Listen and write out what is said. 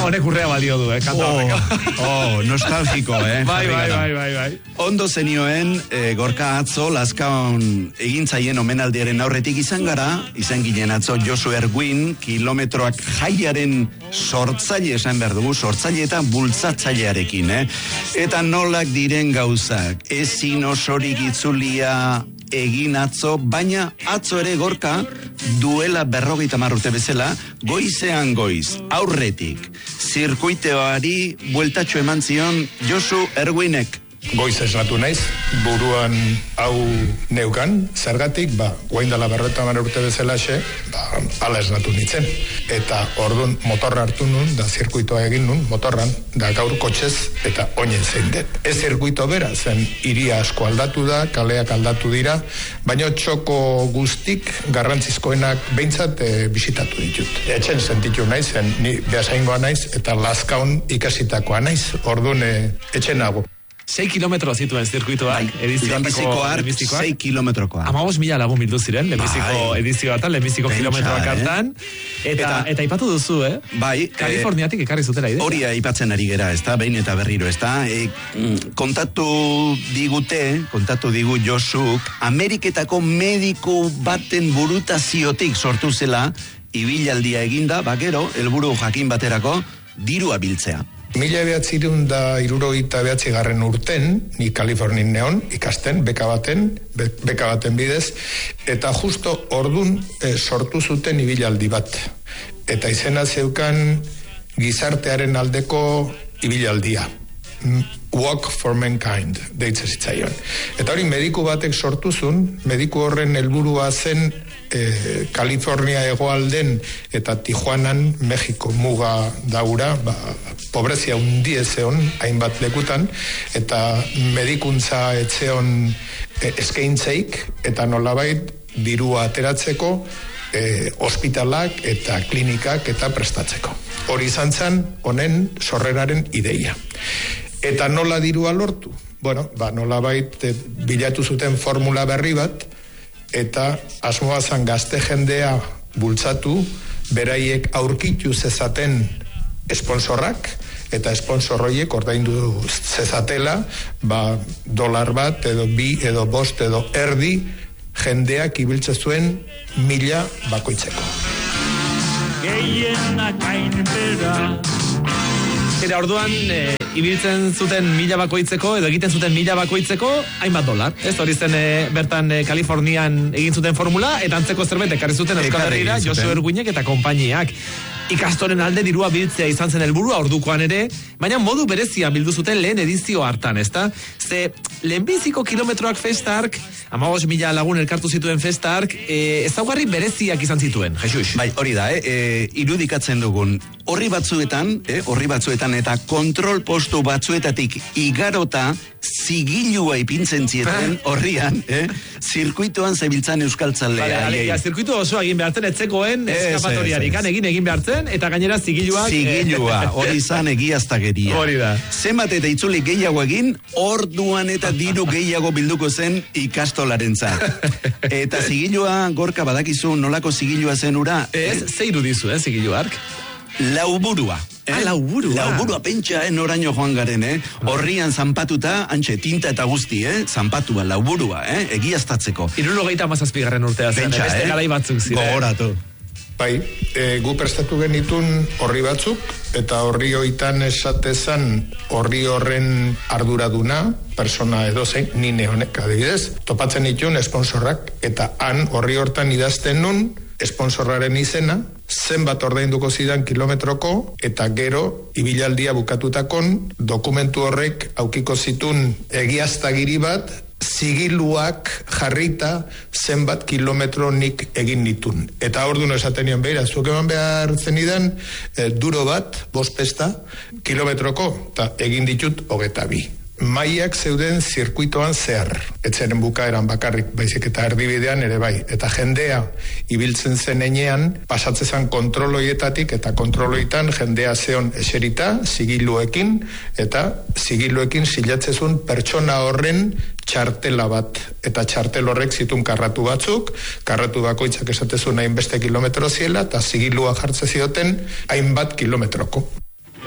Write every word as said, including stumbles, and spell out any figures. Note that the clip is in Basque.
Honek urrea balio du, eh, kanta horrek. Oh, oh, nostalgiko, eh? Bai, bai, bai, bai, bai. Ondo zenioen, e, gorka atzo, Lazkaon egintzaien omenaldiaren aurretik izan gara, izan ginen atzo Josu Erguin, kilometroak jaiaren sortzaile esan behar dugu, sortzaile eta bultzatzailearekin, eh? Eta nolak diren gauzak, ezin osorik itzulia egin atzo, baina atzo ere gorka duela berrogeita hamar urte bezala, goizean goiz, aurretik, zirkuiteoari bueltatxo eman zion Josu Erguinek. Goiz esnatu naiz, buruan hau neukan, zergatik, ba, guain dela berreta mara urte bezalaxe, ba, ala esnatu nintzen. Eta orduan motorra hartu nun, da zirkuitoa egin nun, motorran, da gaur kotxez, eta oinen zein det. Ez zirkuito bera, zen iria asko aldatu da, kaleak aldatu dira, baina txoko guztik garrantzizkoenak behintzat e, bisitatu ditut. Etxen sentitu naiz, zen ni behasaingoa naiz, eta Lazkaon ikasitakoa naiz, orduan e, etxen nago. Sei kilometro zituen zirkuitoak, edizioak, sei kilometrokoa. Amabos mila lagun bildu ziren, lehenbiziko edizioatan, lehenbiziko kilometroak hartan. Eta, eta, eta ipatu duzu, eh? Bai. Kaliforniatik eh, ekarri zutela idea. Hori aipatzen ari gera, ezta, behin eta berriro, ezta. E, kontatu digute, kontatu digu Josuk, Ameriketako mediku baten burutaziotik sortu zela, ibilaldia eginda, bakero, helburu jakin baterako, dirua biltzea. Mila behatzirun da irurogeita behatzi garren urten, ni Kalifornin neon, ikasten, beka baten, be, beka baten bidez, eta justo ordun e, sortu zuten ibilaldi bat. Eta izena zeukan gizartearen aldeko ibilaldia. Walk for Mankind, deitzen zitzaion. Eta hori mediku batek sortu zuen, mediku horren helburua zen eh, Kalifornia hegoalden eta Tijuanan, Mexiko muga daura, ba, pobrezia hundiez egon, hainbat lekutan, eta medikuntza etzeon eh, eskaintzeik, eta nolabait dirua ateratzeko eh, ospitalak eta klinikak eta prestatzeko. Hori izan zen honen sorreraren ideia. Eta nola dirua lortu? Bueno, ba, nola bait e, bilatu zuten formula berri bat, eta asmoa zan gazte jendea bultzatu, beraiek aurkitu zezaten esponsorrak, eta esponsorroiek ordaindu zezatela, ba, dolar bat, edo bi, edo bost, edo erdi, jendeak ibiltze zuen mila bakoitzeko. Era orduan, e, ibiltzen zuten mila bakoitzeko, edo egiten zuten mila bakoitzeko, hainbat dolar. Ez hori zen e, bertan e, Kalifornian egin zuten formula, eta antzeko zerbait ekarri zuten Euskal Herrira, Josu Erguinek eta konpainiak. Ikastoren alde dirua biltzea izan zen helburua ordukoan ere, baina modu berezia bildu zuten lehen edizio hartan, ezta? Ze lehenbiziko kilometroak festark, amabos mila lagun elkartu zituen festark, e, ezaugarri bereziak izan zituen, Jesus. Bai, hori da, eh? E, irudikatzen dugun, horri batzuetan, eh? horri batzuetan eta kontrol postu batzuetatik igarota zigilua ipintzen zieten horrian, eh? zirkuitoan zebiltzan euskaltzalea. Vale, alegia, zirkuitu oso egin behartzen, etzekoen eskapatoriarik, egin egin behartzen, eta gainera zigiluak... Zigilua, hori izan egiaztageria. Hori da. Zenbat eta itzuli gehiago egin, orduan eta diru gehiago bilduko zen ikastolarentzat. Eta zigilua, gorka badakizu nolako zigilua zen ura? Ez, eh? Ze irudizu, eh, zigiluark? Lauburua. Eh? Ah, lauburua. Lauburua pentsa, eh, noraino joan garen, eh? Horrian zanpatuta, antxe, tinta eta guzti, eh? Zanpatua, lauburua, eh? Egiaztatzeko. Irurogeita mazazpigarren urtea zen, pentsa, beste eh? garai batzuk ziren. Gogoratu. Bai, e, gu prestatu genitun horri batzuk, eta horri hoitan esatezan horri horren arduraduna, persona edozein, nine honek adibidez, topatzen ditun esponsorrak, eta han horri hortan idazten nun, esponsorraren izena, zenbat ordainduko zidan kilometroko, eta gero, ibilaldia bukatutakon, dokumentu horrek aukiko zitun egiaztagiri bat, zigiluak jarrita zenbat kilometro nik egin nitun. Eta orduan esaten nion behira, zuek eman behar zenidan, e, duro bat, bospesta, kilometroko, eta egin ditut hogeta bi. Maiak zeuden zirkuitoan zehar, etzeren bukaeran bakarrik, baizik eta erdibidean ere bai. Eta jendea ibiltzen zen enean, pasatzezan kontroloietatik, eta kontroloietan jendea zeon eserita, zigiluekin, eta zigiluekin silatzezun pertsona horren txartela bat, eta txartel horrek zitun karratu batzuk, karratu bakoitzak esatezun hainbeste kilometro ziela, eta zigilua jartze zioten hainbat kilometroko.